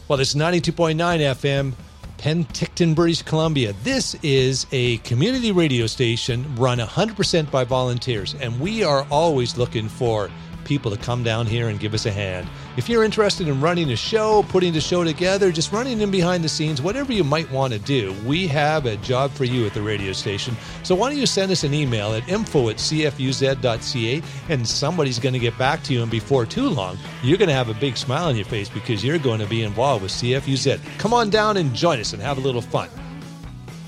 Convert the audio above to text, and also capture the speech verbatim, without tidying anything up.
Well, it's ninety-two point nine F M, Penticton, British Columbia. This is a community radio station run one hundred percent by volunteers, and we are always looking for people to come down here and give us a hand. If you're interested in running a show, putting the show together, just running in behind the scenes, whatever you might want to do, we have a job for you at the radio station. So why don't you send us an email at info at c f u z dot c a, and somebody's going to get back to you, and before too long, you're going to have a big smile on your face because you're going to be involved with C F U Z. Come on down and join us and have a little fun.